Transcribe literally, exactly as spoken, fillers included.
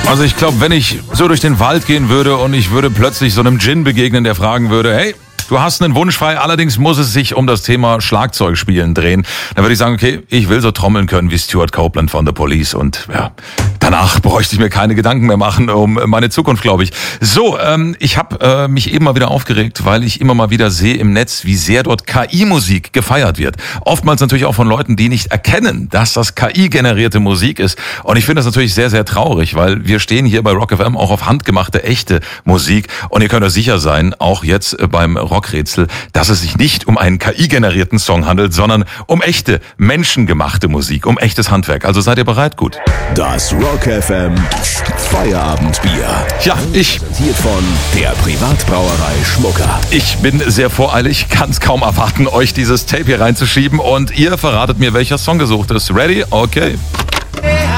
Also ich glaube, wenn ich so durch den Wald gehen würde und ich würde plötzlich so einem Djinn begegnen, der fragen würde, hey, du hast einen Wunsch frei, allerdings muss es sich um das Thema Schlagzeugspielen drehen. Dann würde ich sagen, okay, ich will so trommeln können wie Stuart Copeland von The Police und ja, danach bräuchte ich mir keine Gedanken mehr machen um meine Zukunft, glaube ich. So, ähm, ich habe äh, mich eben mal wieder aufgeregt, weil ich immer mal wieder sehe im Netz, wie sehr dort K I-Musik gefeiert wird. Oftmals natürlich auch von Leuten, die nicht erkennen, dass das K I-generierte Musik ist. Und ich finde das natürlich sehr, sehr traurig, weil wir stehen hier bei Rock F M auch auf handgemachte, echte Musik. Und ihr könnt euch sicher sein, auch jetzt beim Rockrätsel, dass es sich nicht um einen K I-generierten Song handelt, sondern um echte, menschengemachte Musik, um echtes Handwerk. Also seid ihr bereit? Gut. Das Rock F M Feierabendbier. Ja, ich... Präsentiert von der Privatbrauerei Schmucker. Ich bin sehr voreilig, kann es kaum erwarten, euch dieses Tape hier reinzuschieben und ihr verratet mir, welcher Song gesucht ist. Ready? Okay.